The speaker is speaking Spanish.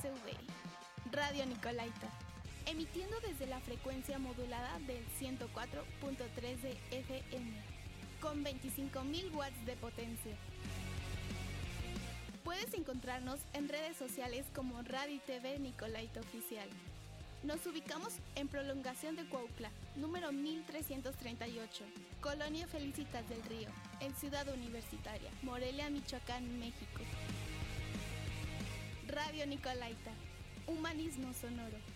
SV, Radio Nicolaita, emitiendo desde la frecuencia modulada del 104.3 de FM, con 25.000 watts de potencia. Puedes encontrarnos en redes sociales como Radio y TV Nicolaita Oficial. Nos ubicamos en Prolongación de Cuautla, número 1338, Colonia Felicitas del Río, en Ciudad Universitaria, Morelia, Michoacán, México. Radio Nicolaita, humanismo sonoro.